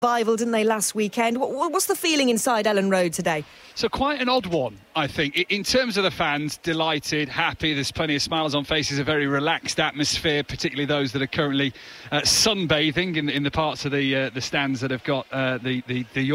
Revival, didn't they, last weekend? What's the feeling inside Ellen Road today? So quite an odd one, I think. In terms of the fans, delighted, happy. There's plenty of smiles on faces, a very relaxed atmosphere, particularly those that are currently sunbathing in the parts of the stands that have got the